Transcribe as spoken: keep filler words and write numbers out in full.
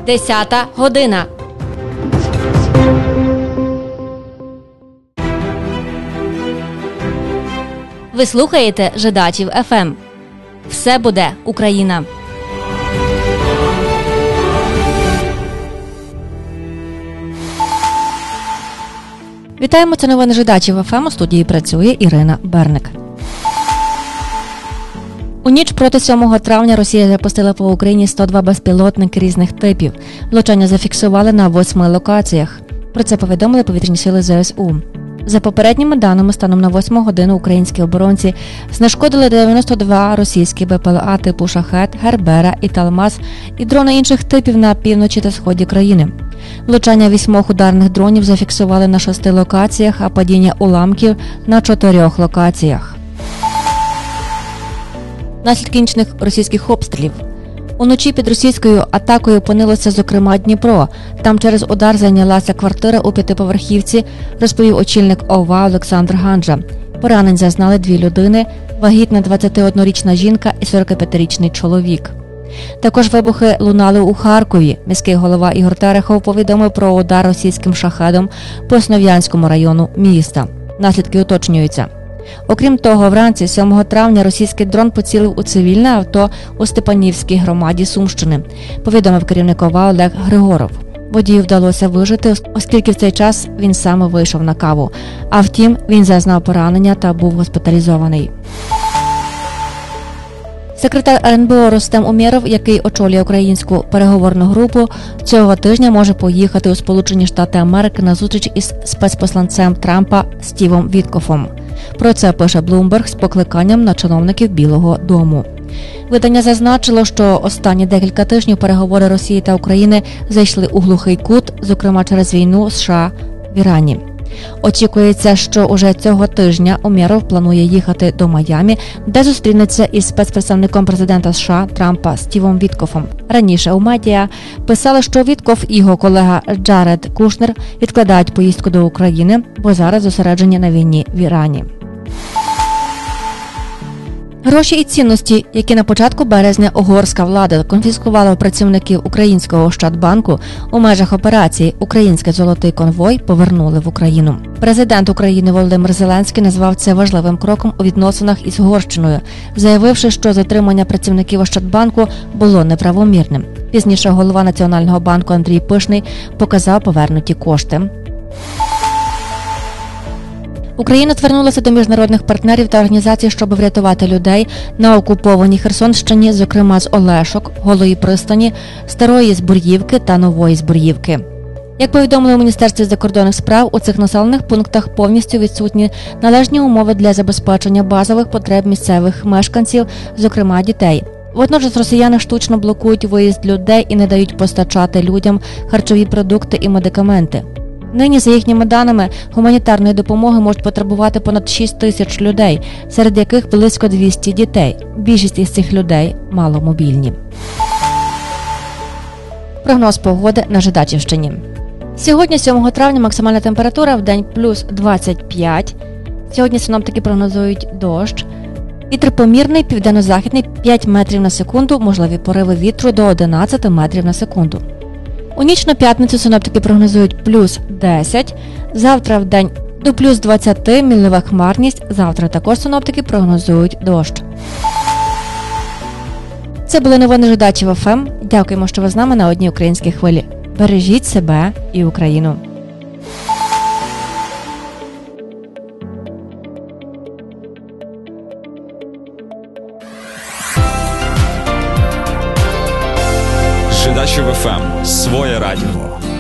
Десята година. Ви слухаєте Жидачів еф ем. Все буде Україна. Вітаємо, це новини Жидачів еф ем. У студії працює Ірина Берник. У ніч проти сьомого травня Росія запустила по Україні сто два безпілотники різних типів. Влучання зафіксували на восьми локаціях. Про це повідомили повітряні сили зе ес у. За попередніми даними, станом на восьму годину українські оборонці знешкодили дев'яносто два російські бе пе ел а типу «Шахет», «Гербера» і «Талмаз» і дрони інших типів на півночі та сході країни. Влучання вісьмох ударних дронів зафіксували на шести локаціях, а падіння уламків – на чотирьох локаціях. Наслідки нічних російських обстрілів. Уночі під російською атакою опинилося, зокрема, Дніпро. Там через удар зайнялася квартира у п'ятиповерхівці, розповів очільник о ва Олександр Ганджа. Поранень зазнали дві людини – вагітна двадцятиоднорічна жінка і сорокап'ятирічний чоловік. Також вибухи лунали у Харкові. Міський голова Ігор Терехов повідомив про удар російським шахедом по Основ'янському району міста. Наслідки уточнюються. Окрім того, вранці сьомого травня російський дрон поцілив у цивільне авто у Степанівській громаді Сумщини, повідомив керівник о ва Олег Григоров. Водію вдалося вижити, оскільки в цей час він саме вийшов на каву. А втім, він зазнав поранення та був госпіталізований. Секретар ер ен бе о Рустем Умєров, який очолює українську переговорну групу, цього тижня може поїхати у Сполучені Штати Америки на зустріч із спецпосланцем Трампа Стівом Віткофом. Про це пише Bloomberg з покликанням на чиновників Білого дому. Видання зазначило, що останні декілька тижнів переговори Росії та України зайшли у глухий кут, зокрема через війну США в Ірані. Очікується, що уже цього тижня Умєров планує їхати до Майамі, де зустрінеться із спецпредставником президента США Трампа Стівом Віткофом. Раніше у медіа писали, що Віткоф і його колега Джаред Кушнер відкладають поїздку до України, бо зараз зосереджені на війні в Ірані. Гроші і цінності, які на початку березня угорська влада конфіскувала у працівників українського Ощадбанку у межах операції «Український золотий конвой», повернули в Україну. Президент України Володимир Зеленський назвав це важливим кроком у відносинах із Угорщиною, заявивши, що затримання працівників Ощадбанку було неправомірним. Пізніше голова Національного банку Андрій Пишний показав повернуті кошти. Україна звернулася до міжнародних партнерів та організацій, щоб врятувати людей на окупованій Херсонщині, зокрема з Олешок, Голої пристані, Старої Збур'ївки та Нової Збур'ївки. Як повідомили у Міністерстві закордонних справ, у цих населених пунктах повністю відсутні належні умови для забезпечення базових потреб місцевих мешканців, зокрема дітей. Водночас росіяни штучно блокують виїзд людей і не дають постачати людям харчові продукти і медикаменти. Нині, за їхніми даними, гуманітарної допомоги можуть потребувати понад шість тисяч людей, серед яких близько двісті дітей. Більшість із цих людей маломобільні. Прогноз погоди на Жидачівщині. Сьогодні, сьомого травня, максимальна температура в день плюс двадцять п'ять. Сьогодні синоптики прогнозують дощ. Вітер помірний, південно-західний п'ять метрів на секунду, можливі пориви вітру до одинадцяти метрів на секунду. У ніч на п'ятницю синоптики прогнозують плюс десять, завтра в день до плюс двадцяти, мінлива хмарність, завтра також синоптики прогнозують дощ. Це були новини Жидачів еф ем. Дякуємо, що ви з нами на одній українській хвилі. Бережіть себе і Україну. Жидачів еф ем. Своє радіо.